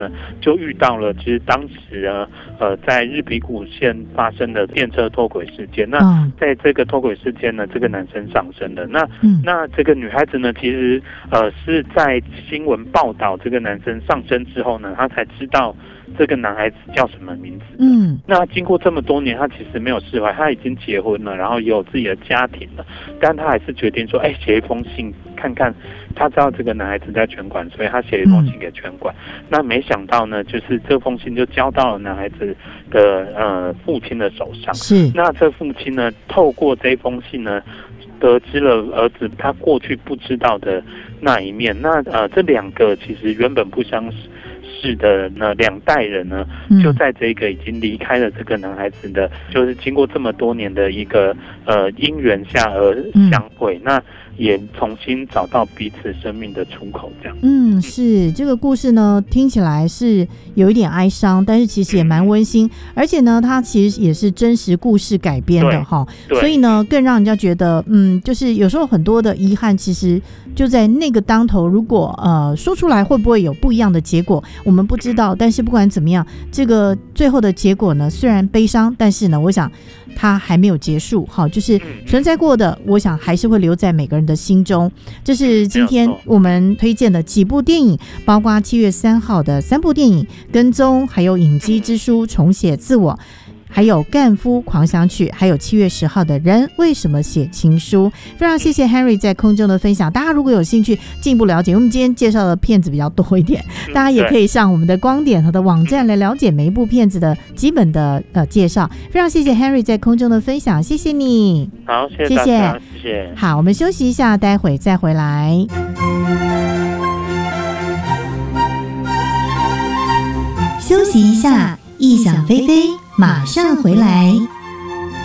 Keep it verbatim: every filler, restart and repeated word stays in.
就遇到了其实当时呢呃在日比谷县发生的电车脱轨事件。那在这个脱轨事件呢，这个男生上身了。那、嗯、那这个女孩子呢，其实呃是在新闻报道这个男生上身之后呢，她才知道这个男孩子叫什么名字。嗯，那经过这么多年，他其实没有释怀，他已经结婚了，然后也有自己的家庭了，但他还是决定说，哎，写一封信看看。他知道这个男孩子在拳馆，所以他写了一封信给拳馆。嗯、那没想到呢，就是这封信就交到了男孩子的呃父亲的手上。是，那这父亲呢，透过这封信呢，得知了儿子他过去不知道的那一面。那呃，这两个其实原本不相识。是的呢，两代人呢，就在这个已经离开了这个男孩子的，嗯、就是经过这么多年的一个呃因缘下而相会，嗯、那也重新找到彼此生命的出口，这样。 嗯，是这个故事呢，听起来是有一点哀伤，但是其实也蛮温馨，嗯、而且呢，它其实也是真实故事改编的哈，所以呢，更让人家觉得，嗯，就是有时候很多的遗憾，其实就在那个当头，如果呃说出来，会不会有不一样的结果？我们不知道，但是不管怎么样，这个最后的结果呢，虽然悲伤，但是呢，我想它还没有结束。好，就是存在过的，我想还是会留在每个人的心中。这是今天我们推荐的几部电影，包括七月三号的三部电影《跟踪》，还有《影姬之书》重写自我。还有干夫狂想曲，还有七月十号的人为什么写情书。非常谢谢 Henry 在空中的分享，大家如果有兴趣进一步了解，我们今天介绍的片子比较多一点，大家也可以上我们的光点和的网站来了解每一部片子的基本的呃介绍。非常谢谢 Henry 在空中的分享，谢谢你。 好，谢谢大家，谢谢。 好，我们休息一下，待会再回来。 休息一下，异想飞飞马上回来。